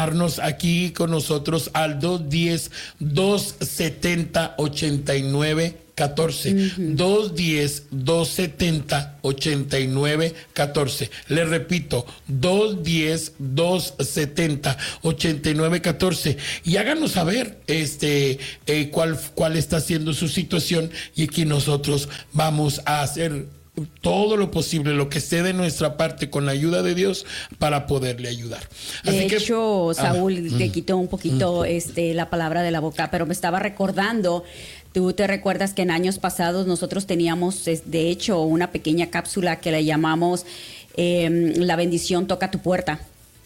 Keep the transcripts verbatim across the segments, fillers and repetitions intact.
llamarnos aquí con nosotros al dos uno cero, dos siete cero, ocho nueve uno cuatro. Uh-huh. dos uno cero, dos siete cero, ocho nueve uno cuatro. Le repito, dos uno cero, dos siete cero, ocho nueve uno cuatro. Y háganos saber este, eh, cuál, cuál está siendo su situación, y aquí nosotros vamos a hacer todo lo posible, lo que esté de nuestra parte, con la ayuda de Dios, para poderle ayudar. Así de hecho, que, Saúl, ah, te quitó un poquito mm, este, la palabra de la boca, pero me estaba recordando, tú te recuerdas que en años pasados nosotros teníamos, de hecho, una pequeña cápsula que le llamamos eh, La bendición toca tu puerta.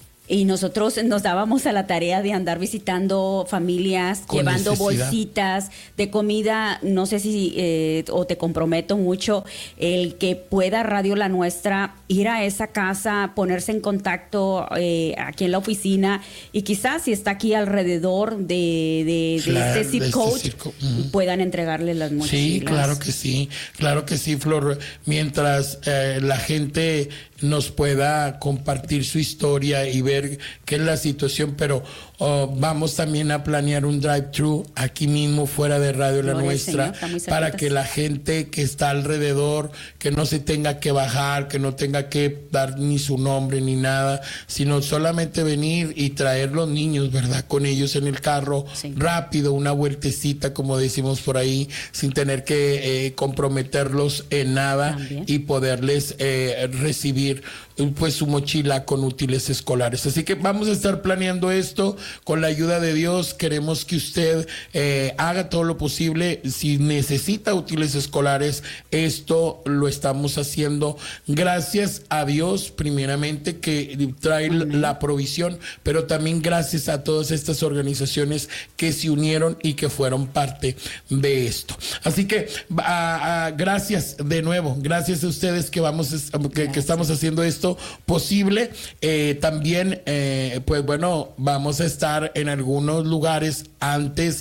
Y nosotros nos dábamos a la tarea de andar visitando familias, con llevando necesidad. Bolsitas de comida. No sé si, eh, o te comprometo mucho, el que pueda Radio La Nuestra ir a esa casa, ponerse en contacto eh, aquí en la oficina, y quizás si está aquí alrededor de, de, de claro, este zip code, este uh-huh. puedan entregarle las mochilas. Sí, claro que sí, claro que sí, Flor. Mientras eh, la gente nos pueda compartir su historia y ver qué es la situación, pero oh, vamos también a planear un drive-thru aquí mismo fuera de Radio La Nuestra, para que la gente que está alrededor, que no se tenga que bajar, que no tenga que dar ni su nombre ni nada, sino solamente venir y traer los niños, ¿verdad? Con ellos en el carro, sí. rápido, una vueltecita, como decimos por ahí, sin tener que eh, comprometerlos en nada. También. Y poderles eh, recibir pues su mochila con útiles escolares. Así que vamos a estar planeando esto con la ayuda de Dios. Queremos que usted eh, haga todo lo posible. Si necesita útiles escolares, esto lo estamos haciendo gracias a Dios, primeramente, que trae Amén. La provisión, pero también gracias a todas estas organizaciones que se unieron y que fueron parte de esto. Así que a, a, gracias de nuevo, gracias a ustedes que vamos que, que estamos haciendo esto posible. Eh, también, eh, pues bueno, vamos a estar en algunos lugares antes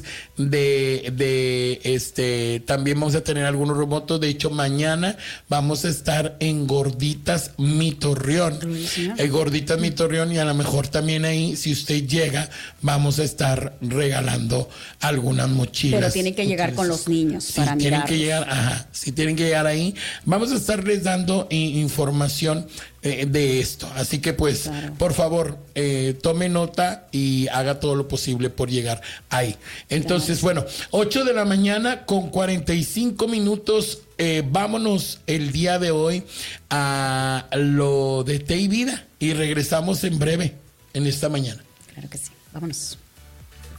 de, de este, también vamos a tener algunos remotos. De hecho, mañana vamos a estar en Gorditas Mi Torreón, eh, Gorditas Mi Torreón, y a lo mejor también ahí, si usted llega, vamos a estar regalando algunas mochilas. Pero tienen que llegar con los niños sí, para tienen mirarlos. que llegar, ajá, si tienen que llegar ahí, vamos a estarles dando i- información eh, de esto. Así que pues, claro. por favor, eh, tome nota y haga todo lo posible por llegar ahí. Entonces, claro. bueno, ocho de la mañana con cuarenta y cinco minutos. Eh, vámonos el día de hoy a lo de Té y Vida, y regresamos en breve en esta mañana. Claro que sí, vámonos.